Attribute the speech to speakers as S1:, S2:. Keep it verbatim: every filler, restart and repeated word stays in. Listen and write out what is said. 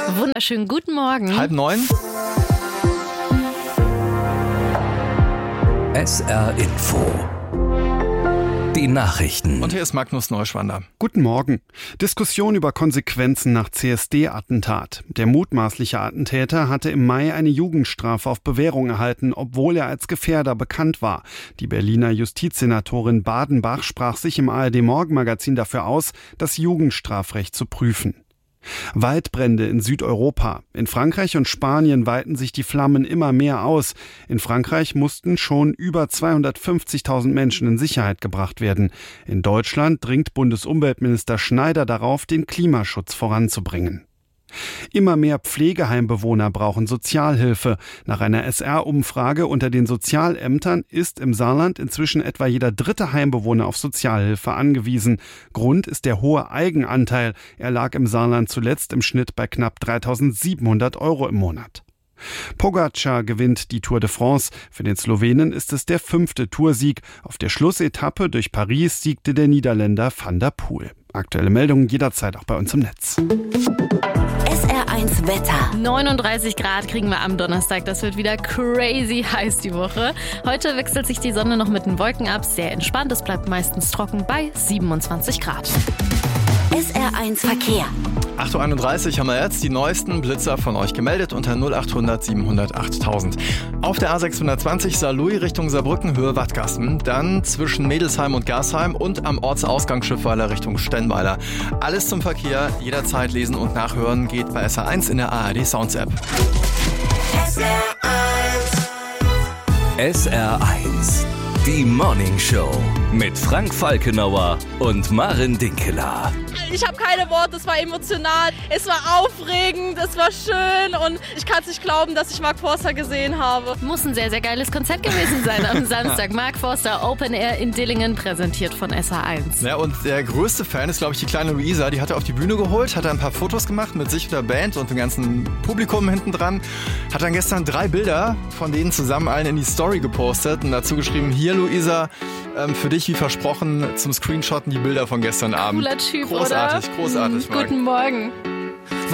S1: Wunderschönen guten Morgen.
S2: Halb neun.
S3: S R Info. Die Nachrichten.
S2: Und hier ist Magnus Neuschwander.
S4: Guten Morgen. Diskussion über Konsequenzen nach C S D-Attentat. Der mutmaßliche Attentäter hatte im Mai eine Jugendstrafe auf Bewährung erhalten, obwohl er als Gefährder bekannt war. Die Berliner Justizsenatorin Badenbach sprach sich im A R D-Morgenmagazin dafür aus, das Jugendstrafrecht zu prüfen. Waldbrände in Südeuropa. In Frankreich und Spanien weiten sich die Flammen immer mehr aus. In Frankreich mussten schon über zweihundertfünfzigtausend Menschen in Sicherheit gebracht werden. In Deutschland dringt Bundesumweltminister Schneider darauf, den Klimaschutz voranzubringen. Immer mehr Pflegeheimbewohner brauchen Sozialhilfe. Nach einer S R-Umfrage unter den Sozialämtern ist im Saarland inzwischen etwa jeder dritte Heimbewohner auf Sozialhilfe angewiesen. Grund ist der hohe Eigenanteil. Er lag im Saarland zuletzt im Schnitt bei knapp dreitausendsiebenhundert Euro im Monat. Pogačar gewinnt die Tour de France. Für den Slowenen ist es der fünfte Toursieg. Auf der Schlussetappe durch Paris siegte der Niederländer Van der Poel. Aktuelle Meldungen jederzeit auch bei uns im Netz.
S5: S R eins Wetter.
S1: neununddreißig Grad kriegen wir am Donnerstag. Das wird wieder crazy heiß die Woche. Heute wechselt sich die Sonne noch mit den Wolken ab. Sehr entspannt. Es bleibt meistens trocken bei siebenundzwanzig Grad.
S5: S R eins Verkehr.
S2: acht Uhr einunddreißig haben wir jetzt die neuesten Blitzer von euch gemeldet unter null achthundert siebenhundert achttausend. Auf der A sechshundertzwanzig Saarlouis Richtung Saarbrücken, Höhe Wattgassen. Dann zwischen Mädelsheim und Garsheim und am Ortsausgang Schiffweiler Richtung Stennweiler. Alles zum Verkehr, jederzeit lesen und nachhören geht bei S R eins in der A R D Sounds App.
S5: S R eins.
S3: S R eins. Die Morning Show mit Frank Falkenauer und Maren Dinkeler.
S6: Ich habe keine Worte, es war emotional, es war aufregend, es war schön und ich kann es nicht glauben, dass ich Mark Forster gesehen habe.
S1: Muss ein sehr, sehr geiles Konzert gewesen sein am Samstag. Mark Forster Open Air in Dillingen, präsentiert von S R eins.
S2: Ja, und der größte Fan ist, glaube ich, die kleine Luisa. Die hat er auf die Bühne geholt, hat ein paar Fotos gemacht mit sich und der Band und dem ganzen Publikum hinten dran. Hat dann gestern drei Bilder von denen zusammen allen in die Story gepostet und dazu geschrieben, hier Luisa, ähm, für dich wie versprochen zum Screenshotten die Bilder von gestern Abend.
S1: Cooler Typ,
S2: großartig,
S1: oder?
S2: Großartig, großartig.
S1: Guten Morgen.